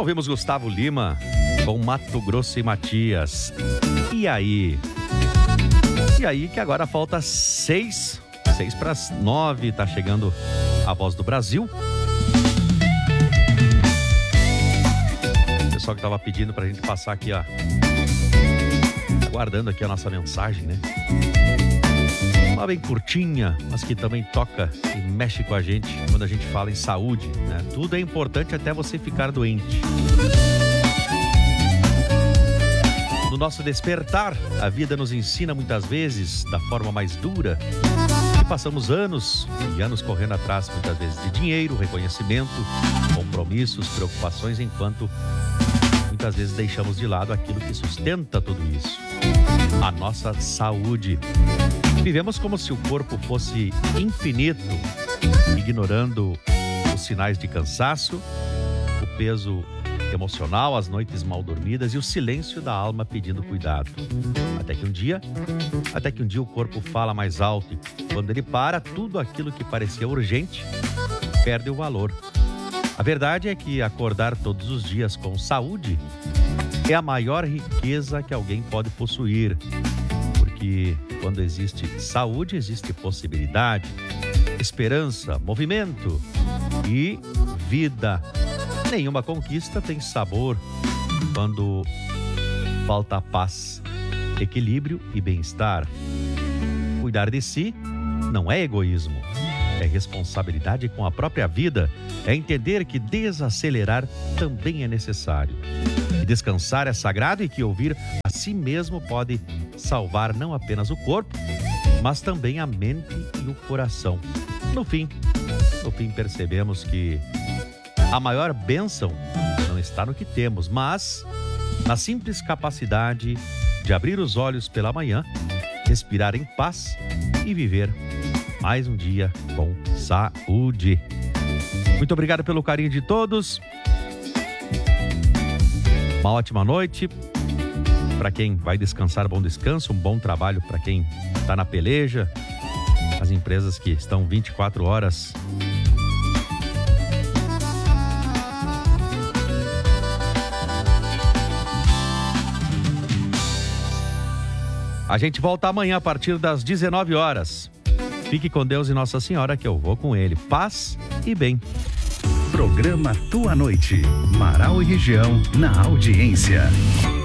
Ouvimos Gustavo Lima com Mato Grosso e Matias. E aí? E aí que agora falta 6 para as 9, tá chegando a Voz do Brasil. O pessoal que tava pedindo pra gente passar aqui, ó, aguardando aqui a nossa mensagem, né? Uma bem curtinha, mas que também toca e mexe com a gente quando a gente fala em saúde, né? Tudo é importante até você ficar doente. No nosso despertar, a vida nos ensina muitas vezes da forma mais dura. E passamos anos e anos correndo atrás, muitas vezes, de dinheiro, reconhecimento, compromissos, preocupações, enquanto muitas vezes deixamos de lado aquilo que sustenta tudo isso: a nossa saúde. Vivemos como se o corpo fosse infinito, ignorando os sinais de cansaço, o peso emocional, as noites mal dormidas e o silêncio da alma pedindo cuidado. Até que um dia o corpo fala mais alto, e quando ele para, tudo aquilo que parecia urgente perde o valor. A verdade é que acordar todos os dias com saúde é a maior riqueza que alguém pode possuir. Porque quando existe saúde, existe possibilidade, esperança, movimento e vida. Nenhuma conquista tem sabor quando falta paz, equilíbrio e bem-estar. Cuidar de si não é egoísmo, é responsabilidade com a própria vida, é entender que desacelerar também é necessário. E descansar é sagrado e que ouvir a si mesmo pode salvar não apenas o corpo, mas também a mente e o coração. No fim percebemos que a maior bênção não está no que temos, mas na simples capacidade de abrir os olhos pela manhã, respirar em paz e viver mais um dia com saúde. Muito obrigado pelo carinho de todos. Uma ótima noite. Para quem vai descansar, bom descanso, um bom trabalho para quem está na peleja, as empresas que estão 24 horas. A gente volta amanhã a partir das 19 horas. Fique com Deus e Nossa Senhora, que eu vou com Ele. Paz e bem. Programa Tua Noite. Marau e região na audiência.